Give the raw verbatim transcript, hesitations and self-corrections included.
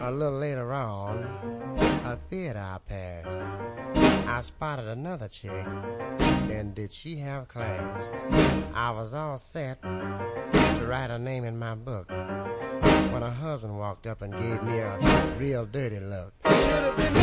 A little later on, a theater I passed, I spotted another chick, and did she have class. I was all set to write her name in my book when her husband walked up and gave me a real dirty look. It should have been